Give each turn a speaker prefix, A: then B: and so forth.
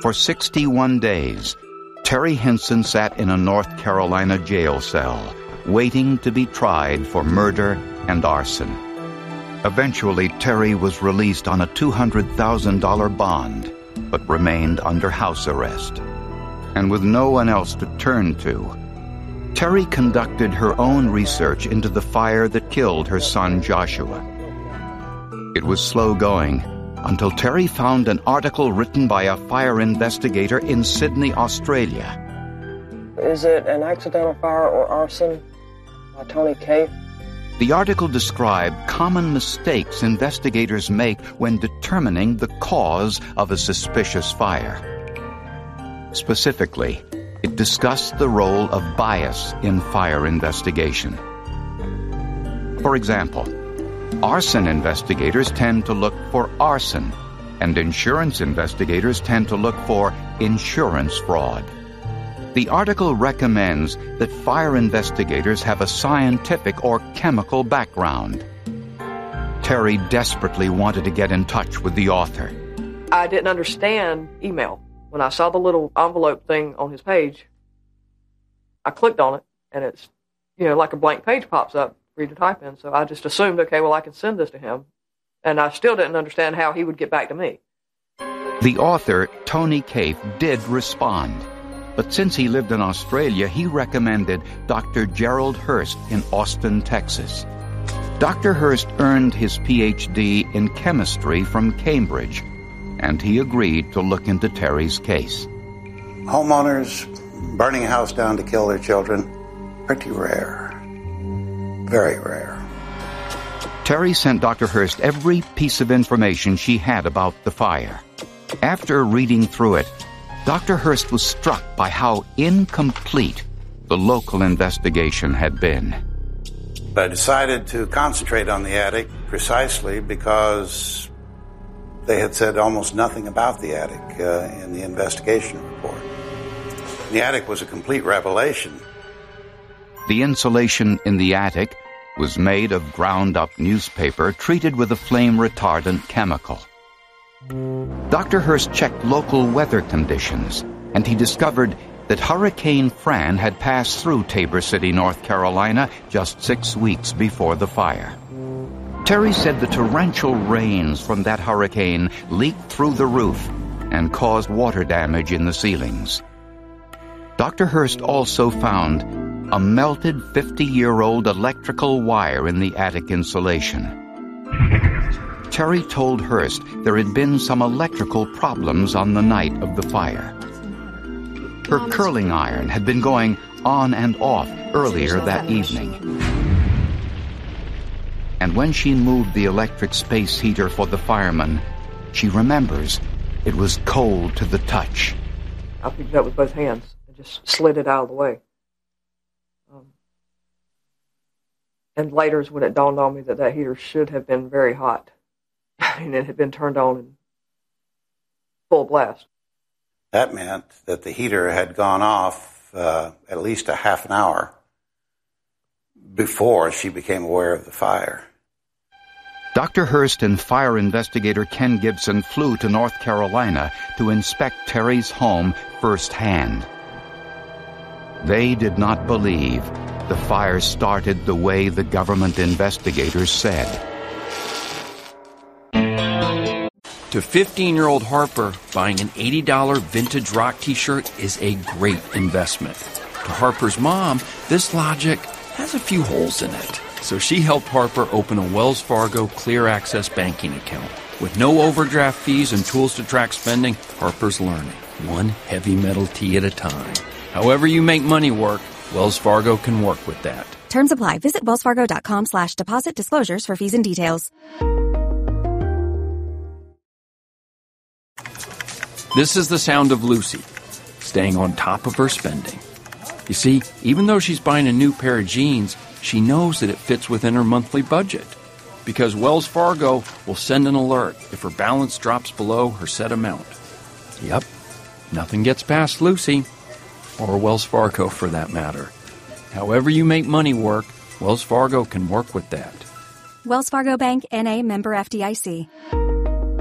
A: For 61 days, Terry Hinson sat in a North Carolina jail cell, waiting to be tried for murder and arson. Eventually, Terry was released on a $200,000 bond, but remained under house arrest. And with no one else to turn to, Terry conducted her own research into the fire that killed her son Joshua. It was slow going until Terry found an article written by a fire investigator in Sydney, Australia.
B: Is it an accidental fire or arson? By Tony Cave.
A: The article described common mistakes investigators make when determining the cause of a suspicious fire. Specifically, it discussed the role of bias in fire investigation. For example, arson investigators tend to look for arson, and insurance investigators tend to look for insurance fraud. The article recommends that fire investigators have a scientific or chemical background. Terry desperately wanted to get in touch with the author.
B: I didn't understand email. When I saw the little envelope thing on his page, I clicked on it, and it's, like a blank page pops up for you to type in. So I just assumed, okay, well, I can send this to him. And I still didn't understand how he would get back to me.
A: The author, Tony Cave, did respond. But since he lived in Australia, he recommended Dr. Gerald Hurst in Austin, Texas. Dr. Hurst earned his Ph.D. in chemistry from Cambridge, and he agreed to look into Terry's case.
C: Homeowners burning a house down to kill their children, pretty rare. Very rare.
A: Terry sent Dr. Hurst every piece of information she had about the fire. After reading through it, Dr. Hurst was struck by how incomplete the local investigation had been.
C: I decided to concentrate on the attic precisely because they had said almost nothing about the attic in the investigation report. The attic was a complete revelation.
A: The insulation in the attic was made of ground-up newspaper treated with a flame-retardant chemical. Dr. Hurst checked local weather conditions, and he discovered that Hurricane Fran had passed through Tabor City, North Carolina, just 6 weeks before the fire. Terry said the torrential rains from that hurricane leaked through the roof and caused water damage in the ceilings. Dr. Hurst also found a melted 50-year-old electrical wire in the attic insulation. Terry told Hurst there had been some electrical problems on the night of the fire. Her curling iron had been going on and off earlier that evening. And when she moved the electric space heater for the firemen, she remembers it was cold to the touch.
B: I picked it up with both hands and just slid it out of the way. And later is when it dawned on me that heater should have been very hot. I mean, it had been turned on in full blast.
C: That meant that the heater had gone off at least a half an hour before she became aware of the fire.
A: Dr. Hurst and fire investigator Ken Gibson flew to North Carolina to inspect Terry's home firsthand. They did not believe the fire started the way the government investigators said.
D: To 15-year-old Harper, buying an $80 vintage rock t-shirt is a great investment. To Harper's mom, this logic has a few holes in it. So she helped Harper open a Wells Fargo Clear Access banking account. With no overdraft fees and tools to track spending, Harper's learning, one heavy metal tee at a time. However you make money work, Wells Fargo can work with that.
E: Terms apply. Visit wellsfargo.com/deposit disclosures for fees and details.
D: This is the sound of Lucy, staying on top of her spending. You see, even though she's buying a new pair of jeans, she knows that it fits within her monthly budget. Because Wells Fargo will send an alert if her balance drops below her set amount. Yep, nothing gets past Lucy, or Wells Fargo for that matter. However you make money work, Wells Fargo can work with that.
E: Wells Fargo Bank, N.A., member FDIC.